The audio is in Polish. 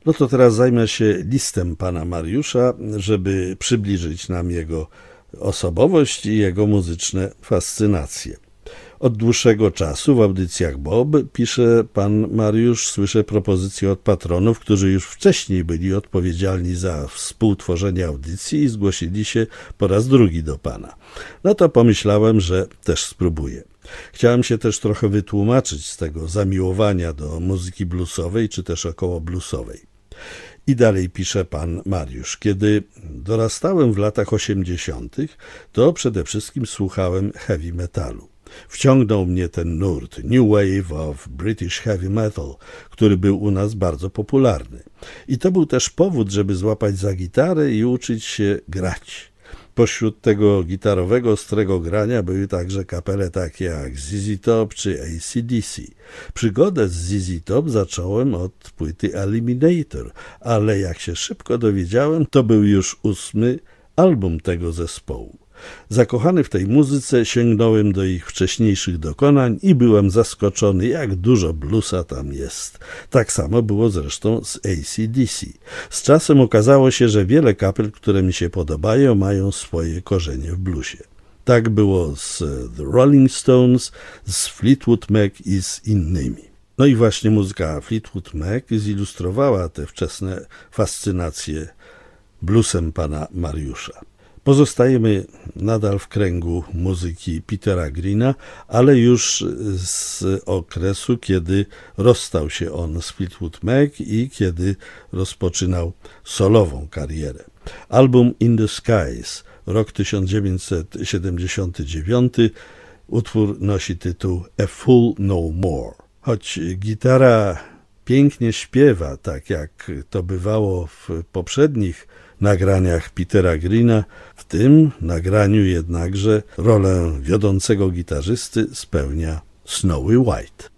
No to teraz zajmę się listem pana Mariusza, żeby przybliżyć nam jego osobowość i jego muzyczne fascynacje. Od dłuższego czasu w audycjach Bob, pisze pan Mariusz, słyszę propozycje od patronów, którzy już wcześniej byli odpowiedzialni za współtworzenie audycji i zgłosili się po raz drugi do pana. No to pomyślałem, że też spróbuję. Chciałem się też trochę wytłumaczyć z tego zamiłowania do muzyki bluesowej czy też około bluesowej. I dalej pisze pan Mariusz. Kiedy dorastałem w latach 80., to przede wszystkim słuchałem heavy metalu. Wciągnął mnie ten nurt New Wave of British Heavy Metal, który był u nas bardzo popularny. I to był też powód, żeby złapać za gitarę i uczyć się grać. Pośród tego gitarowego, ostrego grania były także kapele takie jak ZZ Top czy AC/DC. Przygodę z ZZ Top zacząłem od płyty Eliminator, ale jak się szybko dowiedziałem, to był już 8. album tego zespołu. Zakochany w tej muzyce sięgnąłem do ich wcześniejszych dokonań i byłem zaskoczony, jak dużo bluesa tam jest. Tak samo było zresztą z AC/DC. Z czasem okazało się, że wiele kapel, które mi się podobają, mają swoje korzenie w bluesie. Tak było z The Rolling Stones, z Fleetwood Mac i z innymi. No i właśnie muzyka Fleetwood Mac zilustrowała te wczesne fascynacje bluesem pana Mariusza. Pozostajemy nadal w kręgu muzyki Petera Greena, ale już z okresu, kiedy rozstał się on z Fleetwood Mac i kiedy rozpoczynał solową karierę. Album In the Skies, rok 1979, utwór nosi tytuł A Fool No More. Choć gitara pięknie śpiewa, tak jak to bywało w poprzednich nagraniach Petera Greena, w tym nagraniu jednakże rolę wiodącego gitarzysty spełnia Snowy White.